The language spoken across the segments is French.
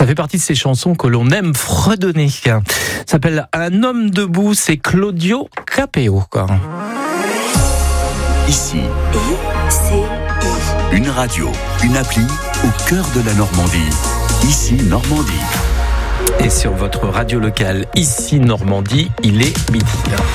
Ça fait partie de ces chansons que l'on aime fredonner. Ça s'appelle Un homme debout, c'est Claudio Capéo. Ici, une radio, une appli au cœur de la Normandie. Ici, Normandie. Et sur votre radio locale, ici Normandie, il est midi.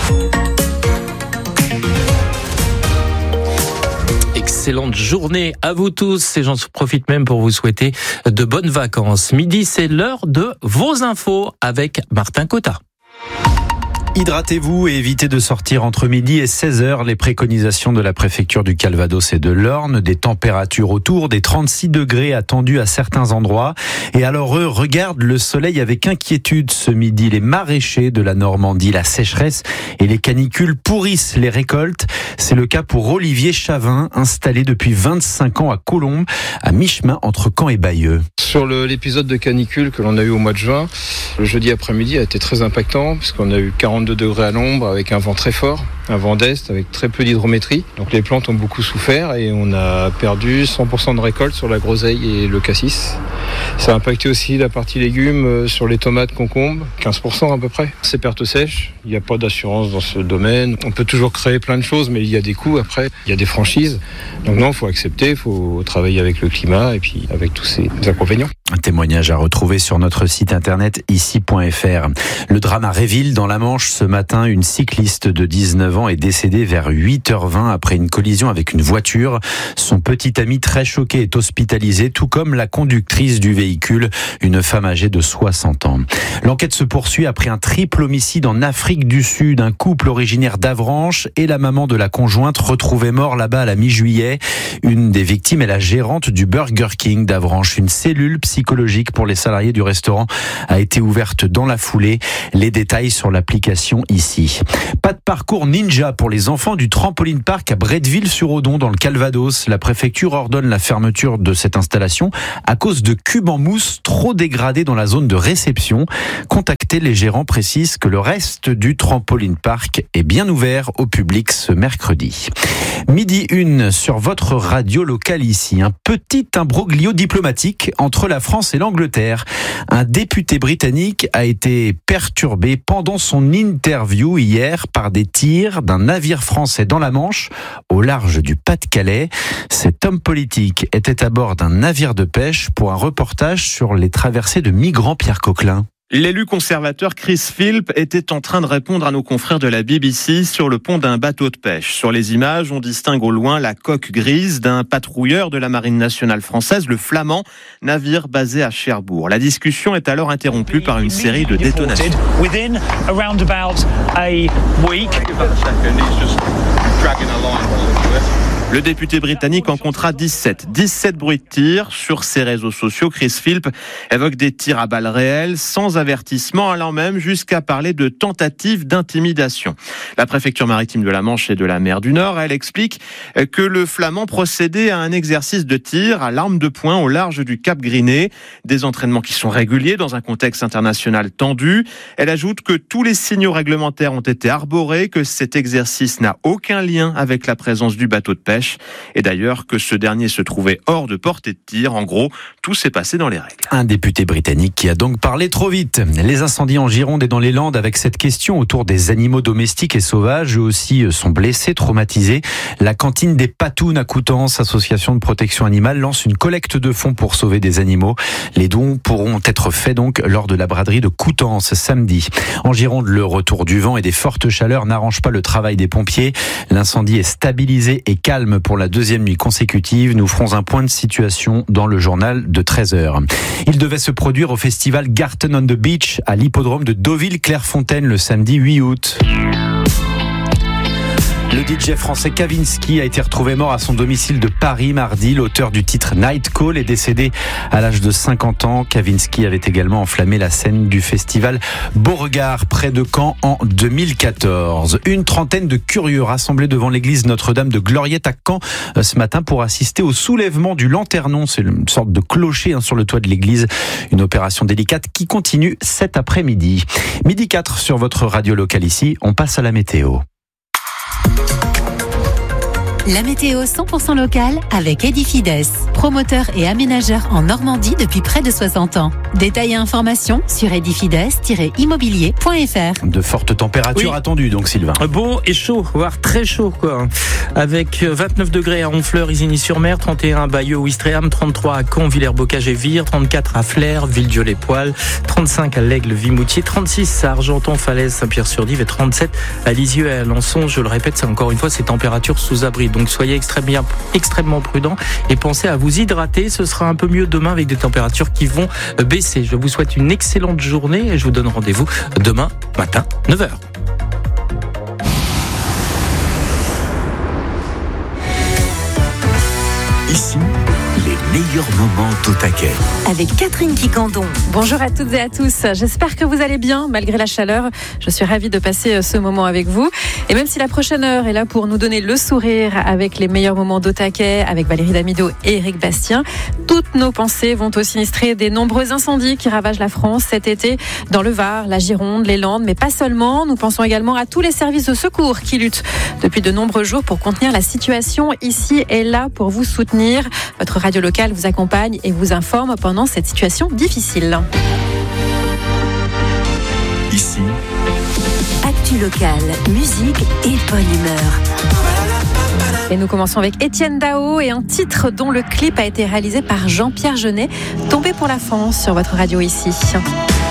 Excellente journée à vous tous et j'en profite même pour vous souhaiter de bonnes vacances. Midi, c'est l'heure de vos infos avec Martin Cotta. Hydratez-vous et évitez de sortir entre midi et 16h. Les préconisations de la préfecture du Calvados et de l'Orne, des températures autour des 36 degrés attendues à certains endroits. Et alors eux regardent le soleil avec inquiétude ce midi. Les maraîchers de la Normandie, la sécheresse et les canicules pourrissent les récoltes. C'est le cas pour Olivier Chavin, installé depuis 25 ans à Colombes, à mi-chemin entre Caen et Bayeux. Sur l'épisode de canicule que l'on a eu au mois de juin, le jeudi après-midi a été très impactant puisqu'on a eu 42 degrés à l'ombre avec un vent très fort, un vent d'est avec très peu d'hydrométrie. Donc les plantes ont beaucoup souffert et on a perdu 100% de récolte sur la groseille et le cassis. Ça a impacté aussi la partie légumes sur les tomates, concombres, 15% à peu près. C'est perte sèche, il n'y a pas d'assurance dans ce domaine. On peut toujours créer plein de choses mais il y a des coûts après, il y a des franchises. Donc non, il faut accepter, il faut travailler avec le climat et puis avec tous ces inconvénients. Un témoignage à retrouver sur notre site internet ici.fr. Le drame à Réville dans la Manche ce matin, une cycliste de 19 ans est décédée vers 8h20 après une collision avec une voiture. Son petit ami très choqué est hospitalisé, tout comme la conductrice du véhicule, une femme âgée de 60 ans. L'enquête se poursuit après un triple homicide en Afrique du Sud. Un couple originaire d'Avranches et la maman de la conjointe retrouvés morts là-bas à la mi-juillet. Une des victimes est la gérante du Burger King d'Avranches. Une cellule psychologique pour les salariés du restaurant a été ouverte dans la foulée. Les détails sur l'application ici. Pas de parcours ninja pour les enfants du Trampoline Park à Bretteville-sur-Odon dans le Calvados. La préfecture ordonne la fermeture de cette installation à cause de cubes en mousse trop dégradés dans la zone de réception. Contactés, les gérants précisent que le reste du Trampoline Park est bien ouvert au public ce mercredi. Midi 1 sur votre radio locale ici. Un petit imbroglio diplomatique entre la France et l'Angleterre. Un député britannique a été perturbé pendant son interview hier par des tirs d'un navire français dans la Manche, au large du Pas-de-Calais. Cet homme politique était à bord d'un navire de pêche pour un reportage sur les traversées de migrants. Pierre Coquelin. L'élu conservateur Chris Philp était en train de répondre à nos confrères de la BBC sur le pont d'un bateau de pêche. Sur les images, on distingue au loin la coque grise d'un patrouilleur de la Marine nationale française, le Flamand, navire basé à Cherbourg. La discussion est alors interrompue par une série de détonations. Le député britannique en comptera 17 bruits de tirs sur ses réseaux sociaux. Chris Philp évoque des tirs à balles réelles, sans avertissement, allant même jusqu'à parler de tentatives d'intimidation. La préfecture maritime de la Manche et de la mer du Nord, elle explique que le Flamand procédait à un exercice de tir à l'arme de poing au large du Cap Griné. Des entraînements qui sont réguliers dans un contexte international tendu. Elle ajoute que tous les signaux réglementaires ont été arborés, que cet exercice n'a aucun lien avec la présence du bateau de pêche. Et d'ailleurs que ce dernier se trouvait hors de portée de tir. En gros, tout s'est passé dans les règles. Un député britannique qui a donc parlé trop vite. Les incendies en Gironde et dans les Landes avec cette question autour des animaux domestiques et sauvages. Eux aussi sont blessés, traumatisés. La cantine des Patounes à Coutances, association de protection animale, lance une collecte de fonds pour sauver des animaux. Les dons pourront être faits donc lors de la braderie de Coutances samedi. En Gironde, le retour du vent et des fortes chaleurs n'arrange pas le travail des pompiers. L'incendie est stabilisé et calme pour la deuxième nuit consécutive. Nous ferons un point de situation dans le journal de 13h. Il devait se produire au festival Garten on the Beach à l'hippodrome de Deauville-Clairefontaine le samedi 8 août. Le DJ français Kavinsky a été retrouvé mort à son domicile de Paris mardi. L'auteur du titre Night Call est décédé à l'âge de 50 ans. Kavinsky avait également enflammé la scène du festival Beauregard près de Caen en 2014. Une trentaine de curieux rassemblés devant l'église Notre-Dame de Gloriette à Caen ce matin pour assister au soulèvement du lanternon. C'est une sorte de clocher sur le toit de l'église. Une opération délicate qui continue cet après-midi. Midi 4 sur votre radio locale ici. On passe à la météo. La météo 100% locale avec Edifides, promoteur et aménageur en Normandie depuis près de 60 ans. Détails et informations sur edifides-immobilier.fr. De fortes températures attendues donc, Sylvain. Beau et chaud, voire très chaud quoi. Avec 29 degrés à Honfleur, Isigny-sur-Mer, 31 à Bayeux, Ouistreham, 33 à Caen, Villers-Bocage et Vire, 34 à Flers, Villedieu-les-Poils, 35 à l'Aigle, Vimoutier, 36 à Argenton, Falaise, Saint-Pierre-sur-Dive et 37 à Lisieux et à Alençon. Je le répète, c'est encore une fois ces températures sous abri. Donc soyez extrêmement prudents et pensez à vous hydrater. Ce sera un peu mieux demain avec des températures qui vont baisser. Je vous souhaite une excellente journée et je vous donne rendez-vous demain matin, 9h. Ici, les meilleurs moments d'Au-Taquet. Avec Catherine Quicandon. Bonjour à toutes et à tous. J'espère que vous allez bien malgré la chaleur. Je suis ravie de passer ce moment avec vous. Et même si la prochaine heure est là pour nous donner le sourire avec les meilleurs moments d'Au-Taquet, avec Valérie Damido et Éric Bastien, toutes nos pensées vont au sinistré des nombreux incendies qui ravagent la France cet été dans le Var, la Gironde, les Landes, mais pas seulement. Nous pensons également à tous les services de secours qui luttent depuis de nombreux jours pour contenir la situation ici et là pour vous soutenir. Votre radio locale vous accompagne et vous informe pendant cette situation difficile. Ici, Actu locale, musique et bonne humeur. Et nous commençons avec Étienne Dao et un titre dont le clip a été réalisé par Jean-Pierre Jeunet, Tombé pour la France sur votre radio ici.